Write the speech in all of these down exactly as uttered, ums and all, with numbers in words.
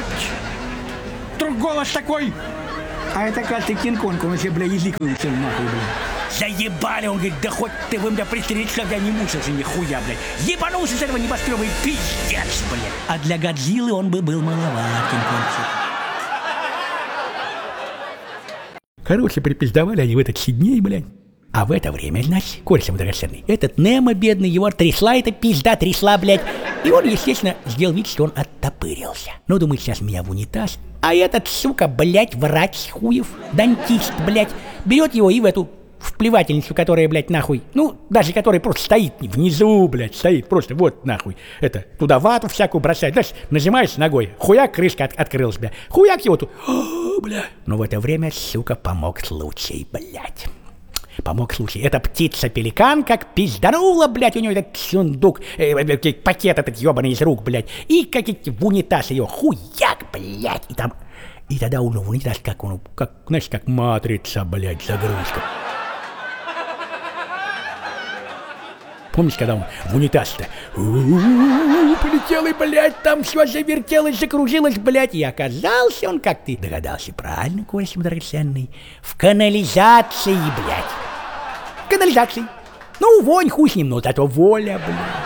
Вдруг голос такой. А это, кажется, Кинг-Конг, он вообще, бля, язык выучил нахуй, бля. Заебали, он говорит, да хоть ты вы меня пристрелить, чтобы я не мучился нихуя, блядь. Ебанулся с этого небоскреба и пиздец, блядь. А для Годзиллы он бы был маловат, Кинг-Конг. Короче, припиздовали они в этот Сидней, блядь. А в это время, значит, кореш ему драгоценный, этот Немо, бедный, его трясла эта пизда, трясла, блядь. И он, естественно, сделал вид, что он оттопырился. Ну, думает, сейчас меня в унитаз. А этот, сука, блядь, врач хуев, дантист, блядь, берет его и в эту вплевательницу, которая, блядь, нахуй, ну, даже которая просто стоит внизу, блядь, стоит, просто вот, нахуй, это, туда вату всякую бросает, знаешь, нажимаешь ногой, хуяк, крышка от, открылась, бля, хуяк его тут, о, бля. Но в это время, сука, помог случай, блядь. Помог случай. Эта птица-пеликан как пизданула, блядь, у нее этот сундук, э, пакет этот ебаный из рук, блядь, и как эти в унитаз ее, хуяк, блядь, и там, и тогда он в унитаз, как он, как, знаешь, как матрица, блядь, загрузка. Помнишь, когда он в унитаз-то полетел и, блядь, там все завертелось, закружилось, блядь, и оказался он, как ты догадался, правильно, кореш драгоценный, в канализации, блядь. В канализации. Ну, вонь, хуй с ним, но зато воля, блядь.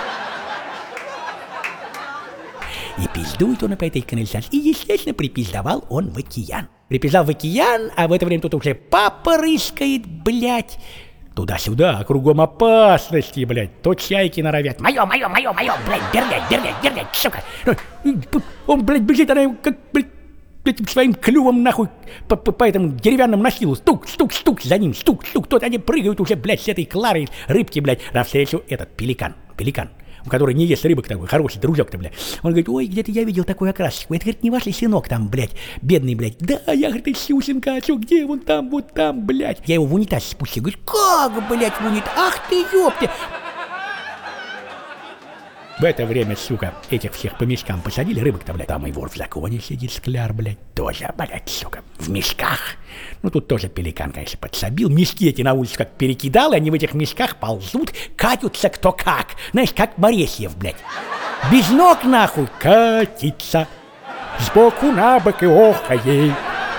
И пиздует он по этой канализации. И, естественно, припиздовал он в океан. Припиздал в океан, а в это время тут уже папа рыскает, блядь. Туда-сюда, кругом опасности, блядь. То чайки норовят. Мое, мое, мое, мое, блядь, берлять, берлять, берлять, сука. Он, блядь, бежит, она как, блядь, этим своим клювом, нахуй, по, по, по этому деревянному настилу. Стук, стук, стук, за ним, стук, стук. Тут они прыгают уже, блядь, с этой Кларой, рыбки, блядь, навстречу этот пеликан, пеликан. Который не ест рыбок такой, хороший дружок-то, блядь. Он говорит, ой, где-то я видел такую окрасочку. Это, говорит, не ваш ли сынок там, блядь, бедный, блядь. Да, я, говорит, ищу сынка, а что, где он там, вот там, блядь. Я его в унитаз спустил, говорит, как, блядь, в унитаз, ах ты, ёпты. В это время, сука, этих всех по мешкам посадили, рыбок-то, блядь. Там и вор в законе сидит, Скляр, блядь, тоже, блядь, сука, в мешках. Ну, тут тоже пеликан, конечно, подсобил. Мешки эти на улицу как перекидал, и они в этих мешках ползут, катятся кто как. Знаешь, как Моресьев, блядь. Без ног, нахуй, катится, сбоку на бок и охает.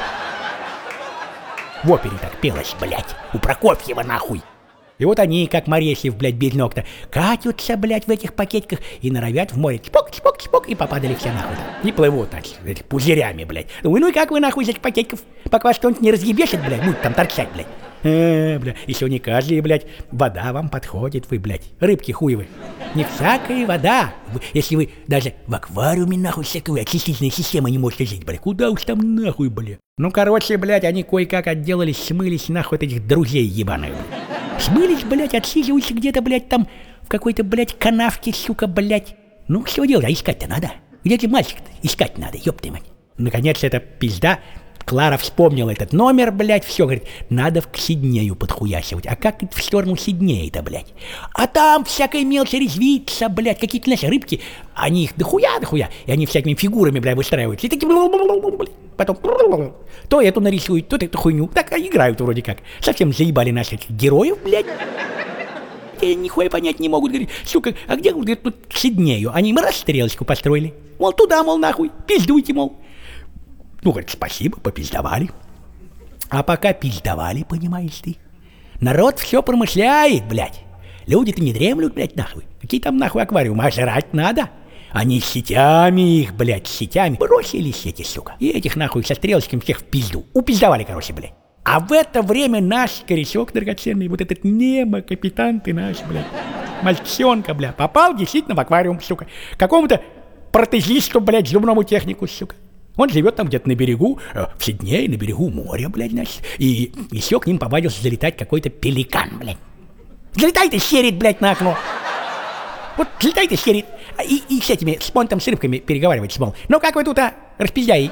В опере так пелось, блядь, у Прокофьева, нахуй. И вот они, как Моресьев, блядь, без ног-то, катятся, блядь, в этих пакетиках и норовят в море. Чпок, чпок, чпок, и попадали все нахуй. И плывут, значит, этих пузырями, блядь. Ну, ну и как вы, нахуй, из этих пакетиков? Пока вас что-нибудь не разъебешит, блядь, будет там торчать, блядь. Э, бля, еще не каждый, блядь, вода вам подходит, вы, блядь, рыбки хуевы. Не всякая вода. Вы, если вы даже в аквариуме, нахуй, всякой очистительной системы не можете жить, блядь, куда уж там, нахуй, блядь. Ну, короче, блядь, они кое-как отделались, смылись, нахуй, от этих друзей ебаных. Смылись, блядь, отсиживаются где-то, блядь, там, в какой-то, блядь, канавке, сука, блядь. Ну, что делать, а искать-то надо. Где ты мальчик-то? Искать надо, ёпты мать. Наконец, эта пизда, Клара вспомнила этот номер, блядь, все, говорит, надо к Сиднею подхуясивать. А как в сторону Сиднея-то, блядь? А там всякая мелочь резвится, блядь, какие-то, знаешь, рыбки, они их дохуя, дохуя, и они всякими фигурами, блядь, выстраиваются. И такие, блядь, потом то эту нарисуют, то эту хуйню. Так играют вроде как. Совсем заебали наших героев, блядь. И нихуя понять не могут, говорит, сука, а где, говорит, тут к Сиднею? Они им раз стрелочку построили. Мол, туда, мол, нахуй, пиздуйте, мол. Ну, говорит, спасибо, попиздовали. А пока пиздовали, понимаешь ты, народ все промышляет, блядь. Люди-то не дремлют, блядь, нахуй. Какие там, нахуй, аквариумы, а жрать надо. Они с сетями их, блядь, с сетями бросили сети, сука. И этих, нахуй, со стрелочками всех в пизду. Упиздовали, короче, блядь. А в это время наш корешок драгоценный, вот этот Немо, капитан ты наш, блядь, мальчонка, блядь, попал действительно в аквариум, сука. Какому-то протезисту, блядь, зубному технику, сука. Он живет там где-то на берегу, э, в Сиднее, на берегу моря, блядь, значит. И еще к ним повадился залетать какой-то пеликан, блядь. Залетай-то, серит, блядь, на окно. Вот залетай-то, серит. И, и с этими, с понтом, с рыбками переговаривать, мол. Ну как вы тут, а, распиздяи?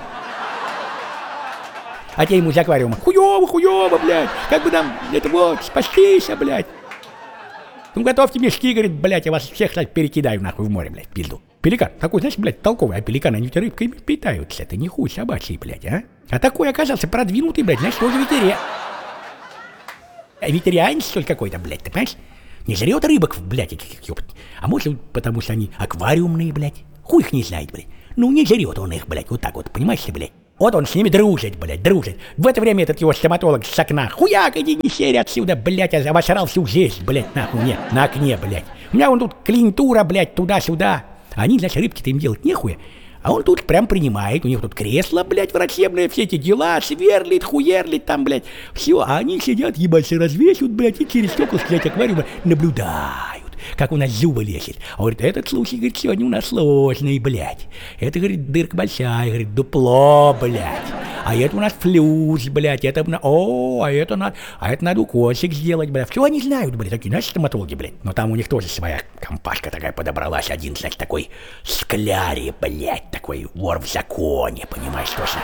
А те ему из аквариума. Хуёво, хуёво, блядь. Как бы нам, это вот, спастись, блядь. Ну готовьте мешки, говорит, блядь, я вас всех, кстати, перекидаю, нахуй, в море, блядь, пизду. Пеликан, такой, знаешь, блядь, толковый, а пеликаны, они рыбками питаются, это не хуй собачий, блядь, а? А такой оказался продвинутый, блядь, знаешь, тоже ветеря... Ветерианец, что ли, какой-то, блядь, ты понимаешь? Не жрет рыбок, блядь, этих, ёпт. А может, потому что они аквариумные, блядь, хуй их не знает, блядь. Ну, не жрет он их, блядь, вот так вот, понимаешь ли, блядь? Вот он с ними дружит, блядь, дружит. В это время этот его стоматолог с окна: хуяк, иди не серь отсюда, блядь, я обосрал всю жизнь, блядь, нахуй мне, на окне, блядь. У меня вон тут клиентура, блядь, туда-сюда. Они, значит, рыбки-то им делать нехуя. А он тут прям принимает, у них тут кресло, блядь, врачебное, все эти дела, сверлит, хуерлит там, блядь, все, а они сидят, ебать, развешивают, блядь, и через стеклышко, блядь, аквариума наблюдают, как у нас зубы лезет. А говорит, этот случай, говорит, сегодня у нас сложный, блядь. Это, говорит, дырка большая, говорит, дупло, блядь. А это у нас флюс, блядь, это, о, а это надо, а это надо укосик сделать, блядь. Все они знают, блядь, такие, знаешь, стоматологи, блядь. Но там у них тоже своя компашка такая подобралась, один, значит, такой скляри, блядь, такой вор в законе, понимаешь, точно.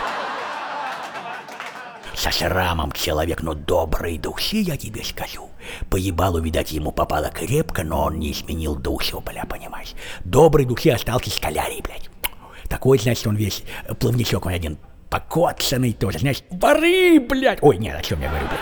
Со шрамом человек, но доброй души, я тебе скажу. По ебалу, видать, ему попало крепко, но он не изменил душу, бля, понимаешь. Доброй души остался скалярий, блядь. Такой, значит, он весь плавничок, он один покоцанный тоже, знаешь, воры, блядь. Ой, нет, о чем я говорю, блядь.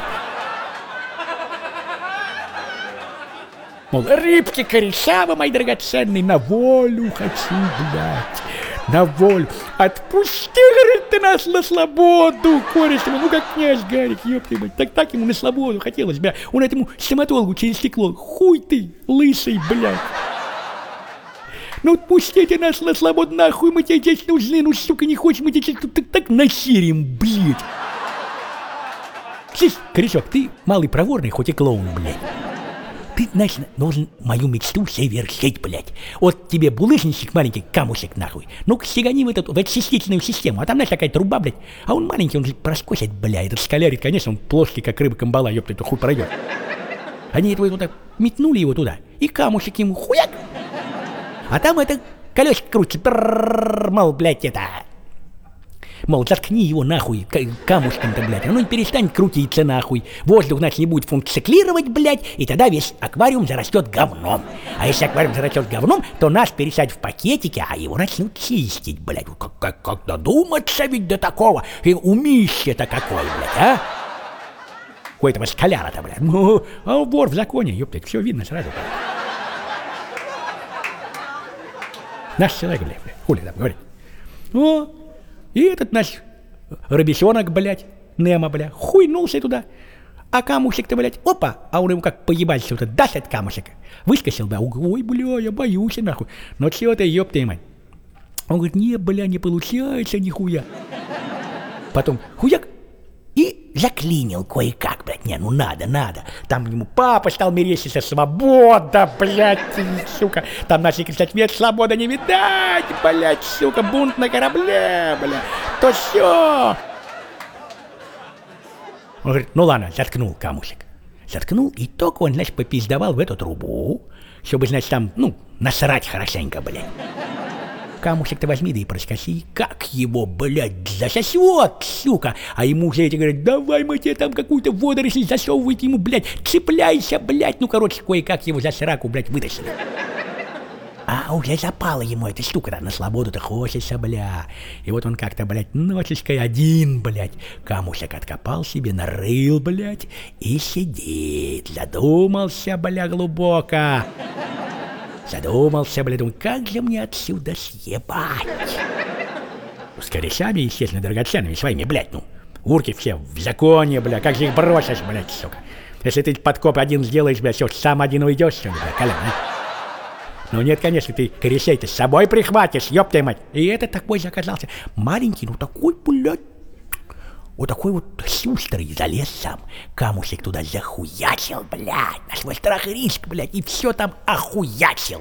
Мол, рыбки кореша, мои драгоценные, на волю хочу, блядь. На волю. Отпусти, говорит, ты нас на свободу, кореш, ну как князь Гарик, ёпты, блядь. Так так ему на свободу хотелось, бля. Он этому стоматологу через стекло: хуй ты, лысый, блядь. Ну отпустите нас на свободу, нахуй, мы тебе здесь нужны, ну сука, не хочешь, мы тебе здесь так, так насерим, блядь. Слышь, корешок, ты малый проворный, хоть и клоун, блядь. Ты, значит, должен мою мечту совершить, блядь. Вот тебе булыжничек маленький, камушек, нахуй. Ну-ка, сигани в эту, в эту частичную систему. А там, знаешь, такая труба, блядь. А он маленький, он же проскосит, блядь. Этот скалярит, конечно, он плоский, как рыба камбала, ёпта, это хуй пройдет. Они этого туда метнули его туда, и камушек ему хуяк. А там это колесико крутится, мол, блядь, это... Мол, заткни его нахуй, камушком-то, блядь, оно не перестанет крутиться нахуй. Воздух, значит, не будет функционировать, блядь, и тогда весь аквариум зарастет говном. А если аквариум зарастет говном, то нас пересадят в пакетики, а его начнут чистить, блядь. Как, как, как додуматься ведь до такого? И умище-то какой, блядь, а? У этого скаляра-то, блядь. Ну, а вор в законе, ёптать, все видно сразу, блядь. Наш человек, блядь, хули там говорит. О! И этот наш рыбесенок, блядь, Немо, блядь, хуйнулся туда. А камушек-то, блядь, опа, а он ему как поебать что-то даст от камушек. Выскочил, да, ой, бля, я боюсь, нахуй. Но чего ты, ёб ты, мать. Он говорит, не, бля, не получается нихуя. Потом хуяк и заклинил кое-как, блядь, не, ну надо, надо. Там ему папа стал мерещиться: свобода, блядь, сука. Там начали кричать: нет, свобода не видать, блядь, сука, бунт на корабле, блядь. То все. Он говорит, ну ладно, заткнул камушек. Заткнул, и только он, значит, попиздовал в эту трубу, чтобы, значит, там, ну, насрать хорошенько, блядь. Камушек-то возьми, да и проскоси, как его, блядь, засосет, сука. А ему уже эти говорят: давай мы тебе там какую-то водоросль засовывайте ему, блядь, цепляйся, блядь. Ну, короче, кое-как его за сраку, блядь, вытащили. А уже запала ему эта штука-то, на свободу-то хочется, бля. И вот он как-то, блядь, ночечкой один, блядь, камушек откопал себе, нарыл, блядь, и сидит, задумался, бля, глубоко. Задумался, блядь, думаю, как же мне отсюда съебать? С корешами, естественно, драгоценными своими, блядь, ну, урки все в законе, бля, как же их бросишь, блядь, сука. Если ты подкоп один сделаешь, блядь, все, сам один уйдешь, что ли, блядь, Колян, а? Ну нет, конечно, ты корешей-то с собой прихватишь, ёб твою мать. И этот такой же оказался маленький, ну такой, блядь, вот такой вот шустрый, залез сам, камушек туда захуячил, блядь, на свой страх и риск, блядь, и все там охуячил.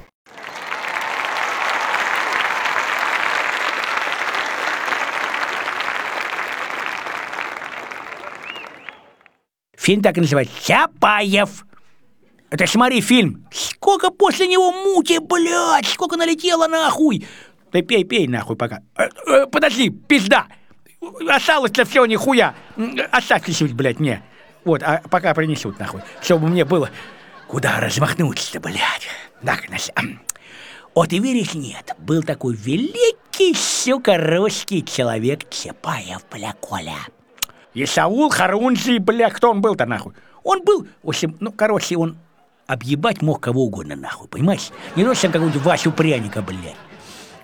Фильм так и называется «Чапаев». Это смотри фильм. Сколько после него мути, блядь, сколько налетело нахуй. Ты пей, пей нахуй пока. Э, э, подожди, пизда. Осталось-то все нихуя. Оставь чуть-чуть, блядь, мне. Вот, а пока принесут, нахуй. Чтобы мне было куда размахнуться, блядь. Так, значит, вот и веришь, нет, был такой великий, сука, русский человек Чапаев, бля, Коля. Исаул Харунжий, бля, кто он был-то, нахуй? Он был, в общем, ну, короче, он объебать мог кого угодно, нахуй, понимаешь? Не носишь какого-нибудь Васю Пряника, блядь.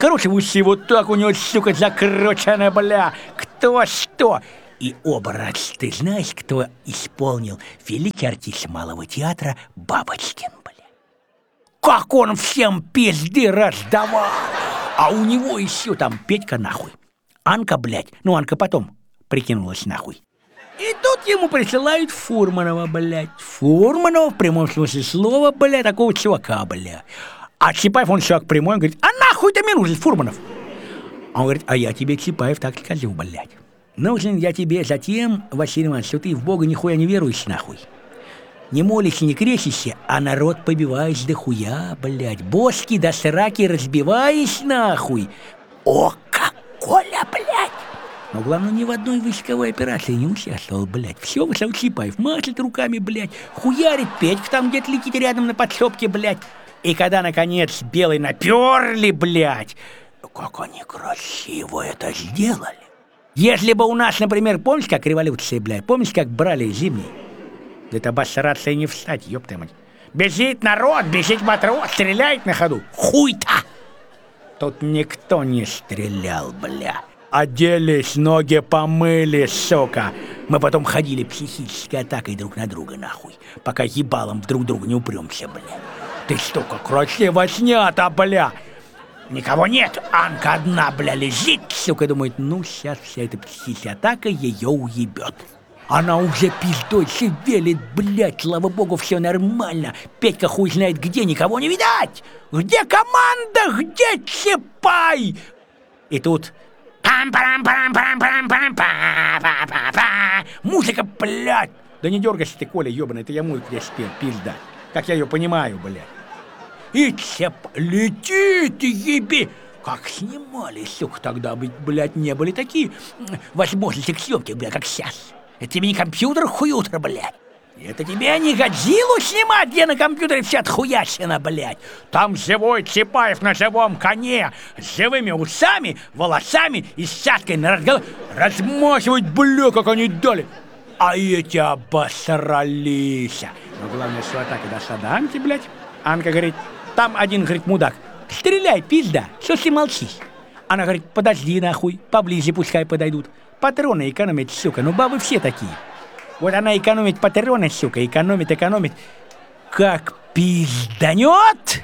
Короче, в усе вот так у него, сука, закручено, бля. Кто что? И оба раз, ты знаешь, кто исполнил? Великий артист малого театра Бабочкин, бля. Как он всем пизды раздавал! А у него еще там Петька нахуй. Анка, блядь, ну Анка потом прикинулась нахуй. И тут ему присылают Фурманова, блядь. Фурманова в прямом смысле слова, блядь, такого чувака, блядь. А Чапаев, он чувак прямой, он говорит, а нахуй ты мне нужен, Фурманов? Он говорит, а я тебе, Чапаев, так скажу, блядь. Нужен я тебе затем, Василий Иванович, что ты в Бога нихуя не веруешь, нахуй. Не молишься, не крестишься, а народ побиваешь до хуя, блядь. Боски до сраки разбиваешь, нахуй. О, как Коля, блядь! Но главное, ни в одной войсковой операции не участвовал, блядь. Все, Василий Чапаев машет руками, блядь. Хуярит Петька там где-то летит рядом на подсобке, блядь. И когда, наконец, белый наперли, блядь, как они красиво это сделали. Если бы у нас, например, помнишь, как революция, блядь, помнишь, как брали зимний? Это обосраться и не встать, ёпта мать. Бежит народ, бежит матрос, стреляет на ходу. Хуй-то! Тут никто не стрелял, бля. Оделись, ноги помыли, сука. Мы потом ходили психической атакой друг на друга, нахуй. Пока ебалом в друг друга не упремся, бля. Ты что, как красиво снято, бля. Никого нет, Анка одна, бля, лежит, сука, думает, ну, сейчас вся эта психическая атака ее уебет. Она уже пиздой шевелит, блядь, слава богу, все нормально. Петька хуй знает где, никого не видать. Где команда, где Чапай? И тут... Музыка, блядь. Да не дергайся ты, Коля, ебаный, это я мой где спел, пизда. Как я ее понимаю, блядь. И Чап летит, еби. Как снимали, сука, тогда, блядь, не были такие возможности к съемке, блядь, как сейчас. Это тебе не компьютер хуютер, блядь. Это тебе не Годзиллу снимать, где на компьютере вся отхуячена, блядь. Там живой Чапаев на живом коне, с живыми усами, волосами и сяткой на разговор. Размахивать, бля, как они дали. А эти обосрались. Но главное, что атака дошла до Анки, блядь. Анка говорит, там один, говорит, мудак. Стреляй, пизда, что ты молчишь? Она говорит, подожди, нахуй, поближе пускай подойдут. Патроны экономить, сука, ну бабы все такие. Вот она экономит патроны, сука, экономит, экономит. Как пизданет!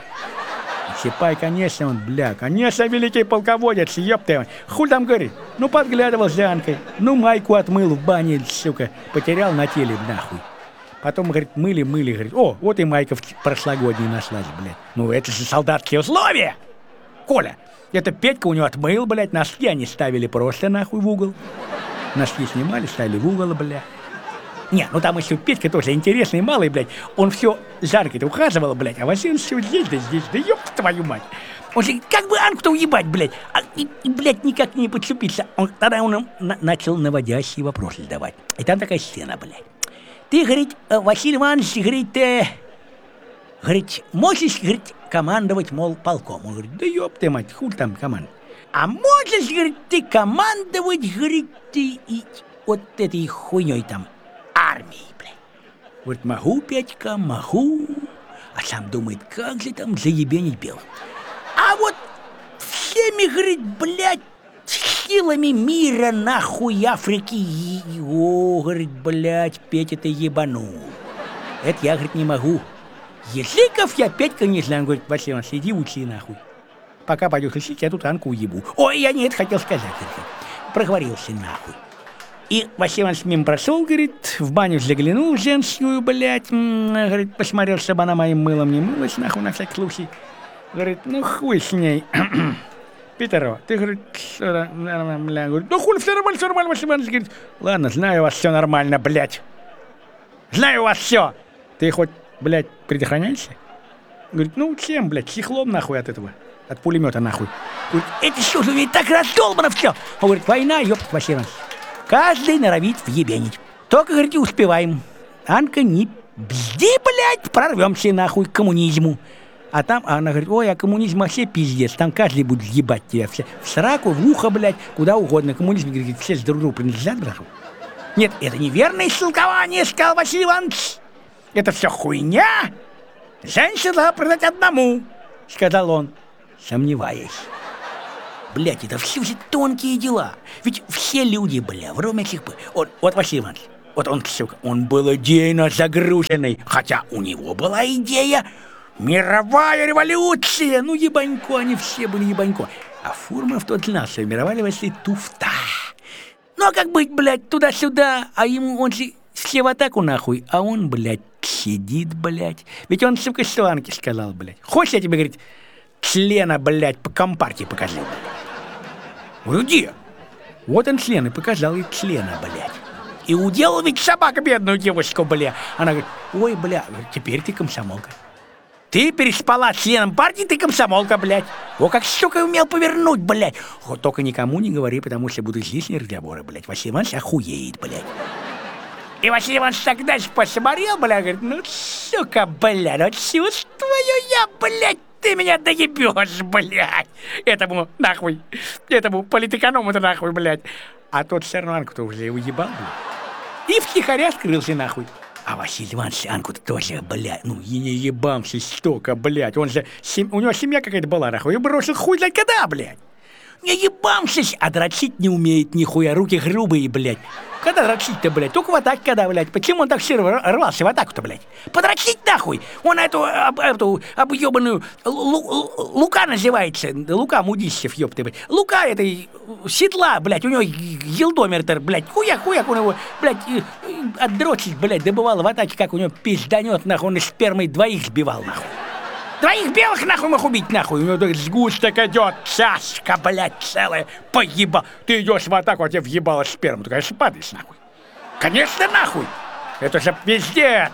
Чапай, конечно, он, бля, конечно, великий полководец, ёпта. Хуй там говорит, ну подглядывал за Анкой, ну майку отмыл в бане, сука, потерял на теле, нахуй. Потом, говорит, мыли, мыли, говорит, о, вот и майка прошлогодняя нашлась, блядь. Ну это же солдатские условия! Коля, это Петька у него отмыл, блядь, носки они ставили просто нахуй в угол. Носки снимали, ставили в угол, блядь. Не, ну там еще Петька тоже интересный, малый, блядь. Он все жарко-то ухаживал, блядь, а Василий все здесь, да здесь, да ёпта твою мать. Он же как бы Анку-то уебать, блядь, а, и, и, блядь, никак не подступиться. Он, тогда он на, начал наводящие вопросы задавать. И там такая сцена, блядь. Ты, говорит, Василий Иванович, говорит, э, говорит, можешь, говорит, командовать, мол, полком. Он говорит, да ёпта мать, хуй там команда. А можешь, говорит, ты командовать, говорит, ты и вот этой хуйней там. Армии, блядь. Вот могу, Петька, могу. А сам думает, как же там заебенить белых. А вот всеми, говорит, блядь, силами мира, нахуй, Африки. И, о, говорит, блядь, Петя, ты ебанул. Это я, говорит, не могу. Языков я, Петька, не знаю. Он говорит, Василий Иванович, иди учи, нахуй. Пока пойдешь учить, я тут Анку уебу. Ой, я не это хотел сказать. Проговорился, нахуй. И Василий Иванович мимо прошел, говорит, в баню заглянул женскую, блядь, говорит, посмотрел, чтобы она моим мылом не мылась, нахуй, на всякий случай. Говорит, ну хуй с ней. Петрова, ты, говорит, что, бля, говорит, ну хули, все нормально, все нормально, Василий Иванович, говорит, ладно, знаю у вас все нормально, блядь. Знаю у вас все. Ты хоть, блядь, предохраняешься? Говорит, ну чем, блядь, чехлом, нахуй, от этого, от пулемета, нахуй. Говорит, это что же, ведь так раздолбано все. Он говорит, война, ёпт, Василий Иванович. Каждый норовит въебенить. Только, говорит, и успеваем. Анка, не бзди, блядь, прорвемся нахуй к коммунизму. А там, а она говорит, ой, а коммунизм вообще пиздец. Там каждый будет въебать тебя все. В сраку, в ухо, блядь, куда угодно. Коммунизм, говорит, все друг другу принадлежат, брату. Нет, это неверное истолкование, сказал Василий Иванович. Это все хуйня. Женщина продать одному, сказал он, сомневаясь. блядь, это все же тонкие дела. Ведь все люди, бля, вроде этих... Вот, вот Василий Иванович, вот он, сука, он был идейно загруженный, хотя у него была идея мировая революция. Ну, ебанько, они все были ебанько. А Фурманов тот знал, что мировая революция туфта. Ну, а как быть, блядь, туда-сюда, а ему, он же все в атаку нахуй, а он, блядь, сидит, блядь. Ведь он, сука, Сланке сказал, блядь. Хочешь, я тебе, говорит, члена, блядь, по компартии покажу? Говорю, где? Вот он член и показал ей члена, блядь. И уделал ведь собака бедную девочку, бля. Она говорит, ой, бля, теперь ты комсомолка. Ты переспала с членом партии, ты комсомолка, блядь. О, как, сука, умел повернуть, блядь. Вот только никому не говори, потому что будут лишние разговоры, блядь. Василий Иванович охуеет, блядь. И Василий Иванович тогда же посмотрел, бля, говорит, ну, сука, бля, ну, чувствую я, блядь, ты меня доебешь, блядь. Этому, нахуй, этому политэконому-то, нахуй, блядь. А тот все равно Анку-то уже его ебал, блядь. И втихаря скрылся, нахуй. А Василий Иванович Анку-то тоже, блядь, ну, и не ебамся столько, блядь. Он же, сем... у него семья какая-то была, нахуй, и бросил хуй знать когда, блядь. Не ебамся, а дрочить не умеет нихуя, руки грубые, блядь. Когда дрочить-то, блядь? Только в атаке когда, блядь. Почему он так сильно рвался в атаку-то, блядь? Подрочить нахуй! Он эту, об, эту объебанную Лука называется. Лука Мудищев, ёпты, блядь. Лука этой седла, блядь, у него елдомер-то, блядь. Хуяк-хуяк у него, блядь, отдрочить, блядь, добывал в атаке, как у него пизданет, нахуй, он из спермой двоих сбивал, нахуй. Двоих белых нахуй мог убить, нахуй. У него так сгусток идет, чашка, блядь, целая, поеба. Ты идешь в атаку, а тебе въебало сперму. Ты, конечно, падаешь, нахуй. Конечно, нахуй. Это же пиздец.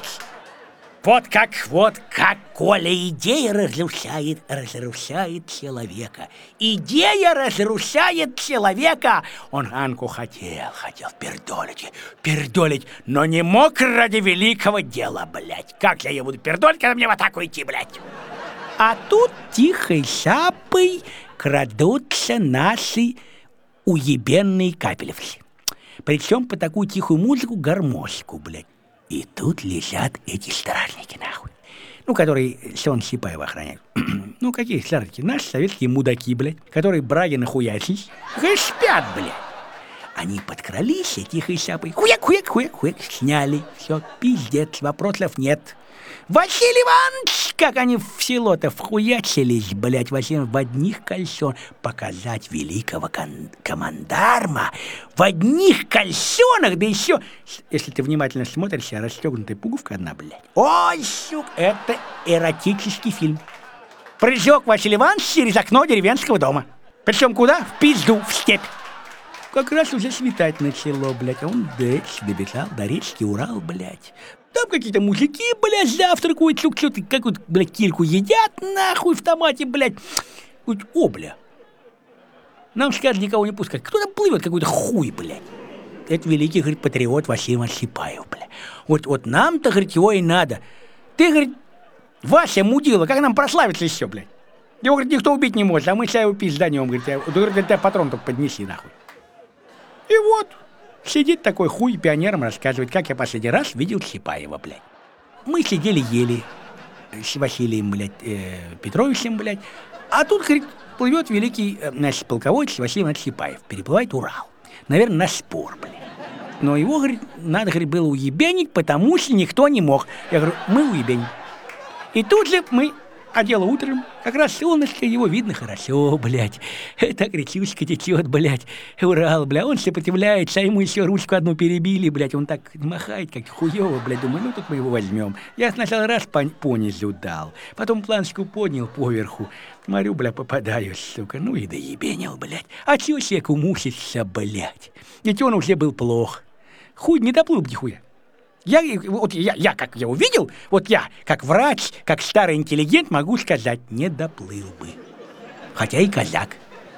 Вот как, вот как, Коля, идея разрушает, разрушает человека. Идея разрушает человека. Он Анку хотел, хотел пердолить, пердолить, но не мог ради великого дела, блядь. Как я ее буду пердолить, когда мне в атаку идти, блядь? А тут тихой шапой крадутся наши уебенные капелевцы. Причем по такую тихую музыку гармошку, блядь. И тут лежат эти стражники, нахуй. Ну, которые сон Сипаева охраняют. Ну, какие стражники? Наши советские мудаки, блядь, которые браги нахуячились. Хай спят, блядь. Они подкрались, и тихой шапой хуяк-хуяк-хуяк-хуяк сняли. Все, пиздец, вопросов нет. Василий Иванович, как они в село-то вхуячились, блядь, Василий в одних кальсон. Показать великого кон- командарма в одних кальсонах, да еще, если ты внимательно смотришь, расстегнутая пуговка одна, блядь. Ой, сука, это эротический фильм. Прыжок Василий Иванович через окно деревенского дома. Причем куда? В пизду, в степь. Как раз уже светать начало, блядь, а он дальше добежал до речки Урал, блядь. Там какие-то мужики, блядь, завтракают, что-то, какую-то, блядь, кильку едят, нахуй, в томате, блядь. О, бля. Нам, скажут, никого не пускать. Кто там плывет, какой-то хуй, блядь. Это великий, говорит, патриот Василий Иванович Сипаев, блядь. Вот, вот нам-то, говорит, его и надо. Ты, говорит, Вася, мудила, как нам прославиться еще, блядь? Его, говорит, никто убить не может, а мы сейчас его пизданем, говорит, я, говорит, тебя патрон только поднеси, нахуй. И вот. Сидит такой хуй пионером, рассказывает, как я последний раз видел Сипаева, блядь. Мы сидели ели с Василием, блядь, э, Петровичем, блядь. А тут, говорит, плывет великий э, наш полководец Василий Иванович Сипаев. Переплывает Урал. Наверное, на спор, блядь. Но его, говорит, надо, говорит, было уебенить, потому что никто не мог. Я говорю, мы уебеним. И тут же мы... А дело утром, как раз солнышко, его видно хорошо, блядь. Так речушка течет, блядь. Урал, блядь, он сопротивляется, а ему еще ручку одну перебили, блядь. Он так махает, как хуёво, блядь. Думаю, ну тут мы его возьмем. Я сначала раз по, понизу дал, потом планочку поднял поверху. Смотрю, бля, попадаю, сука, ну и доебенил, блядь. А чё человеку мучиться, блядь? Ведь он уже был плох. Хуй не доплыл бы нихуя. Я, вот я, я, как я увидел, вот я, как врач, как старый интеллигент, могу сказать, не доплыл бы. Хотя и казак.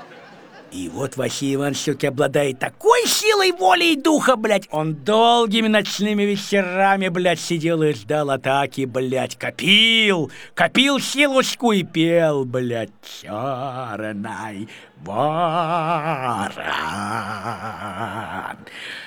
И вот Василий Иванович все-таки обладает такой силой воли и духа, блядь. Он долгими ночными вечерами, блядь, сидел и ждал атаки, блядь. Копил, копил силушку и пел, блядь, черный ворон.